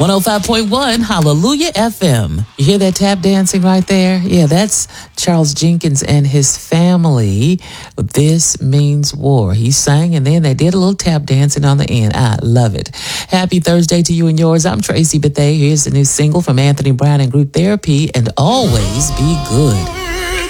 105.1 Hallelujah FM. You hear that tap dancing right there? Yeah, that's Charles Jenkins and his family. This Means War. He sang and then they did a little tap dancing on the end. I love it. Happy Thursday to you and yours. I'm Tracy Bethea. Here's the new single from Anthony Brown and Group Therapy, and Always Be Good.